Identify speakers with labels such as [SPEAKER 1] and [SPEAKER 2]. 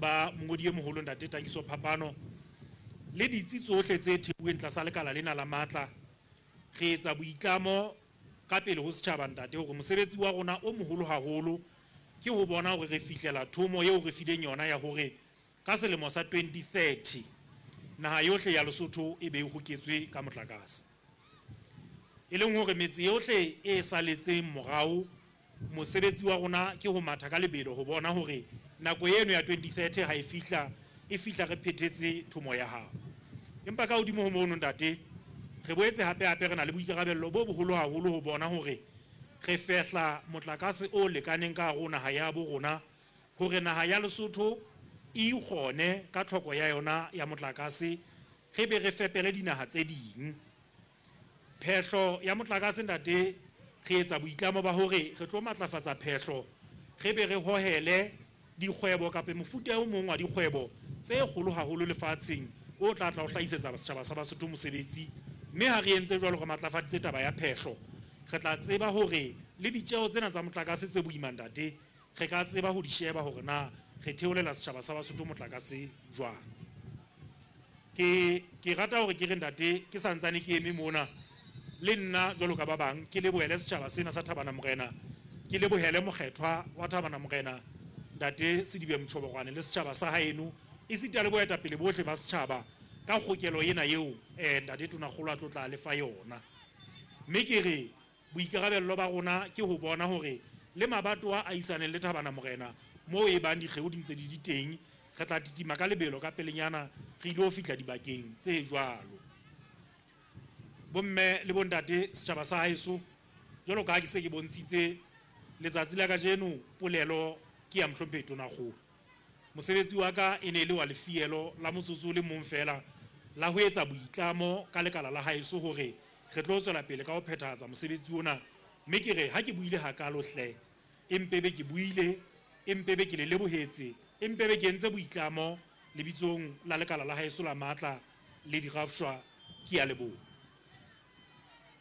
[SPEAKER 1] ba mongodi e moholo Ntate Takiso Phapano le ditsi tsohle tse thebuweng tlasa lekala lena la matla re etsa boitlamo ka pele ho setjhaba Ntate hore mosebetsi wa rona o moholo haholo ke ho bona hore re fihlela thomo eo re fileng yona ya hore ka selemo sa 2030 naha yohle ya Lesotho e be e hoketswe ka motlakase e leng hore metsi yohle e saletseng morao mosebetsi wa rona ke ho matha ka lebelo ho bona hore nako eno ya 2030 ha e fihla re phethetse thomo ya hao empa ka hodimo ho mono Ntate re boetse hape re na le boikarabello bo boholo haholo ho bona hore re fehla motlakase o lekaneng ka hare naha ya bo rona hore naha ya Lesotho e kgone ka tlhoko ya yona ya motlakase re be re fepele dinaha tse ding phehlo ya motlakase Ntate re etsa boitlamo ba hore re tlo matlafatsa phehlo re be re hohele dikgwebo kapa mofuta o mong wa dikgwebo tse kgolo haholo lefatsheng o tla o hlahisetsa setjhaba sa Basotho mosebetsi mme ha re entse jwalo re matlafaditse taba ya phehlo re tla tseba hore le ditjeo tsena tsa motlakase tse boima Ntate re ka tseba ho di sheba hore na re theolela setjhaba sa Basotho motlakase jwang ke rata hore ke re Ntate ke santsane ke eme mona le nna jwalo ka ba bang ke lebohele setjhaba sena sa Thabana Morena ke lebohele mokgethwa wa Thabana Morena Ntate Sedibe Mtshobokwane le setjhaba sa haeno e sita le boetapele bohle ba setjhaba ka kgokelo ena eo Ntate Tonakgolo a tlotla le fa yona mme ke re boikarabello ba rona ke ho bona hore le mabatoa a isaneng le Thabana Morena moo e bang dikgeo di ntse di teng re tla titima ka lebelo ka pelenyana re ile ho fihla dibakeng tse jwalo bomme le bontate setjhaba sa haeso jwalo ka ha ke se ke bontshitse letsatsi la kajeno polelo ke ya Mohlomphehi Tonakgolo mosebetsi wa ka e ne le wa lefielo la motsotso le mong fela la ho etsa boitlamo ka lekala la haeso hore re tlo tswela pele ka ho phethahatsa mosebetsi ona mme ke re ha ke buile hakalo hle empebe ke buile empebe ke le lebohetse empebe ke entse boitlamo lebitsong la lekala la haeso la matla le dirafshwa ke ya leboha.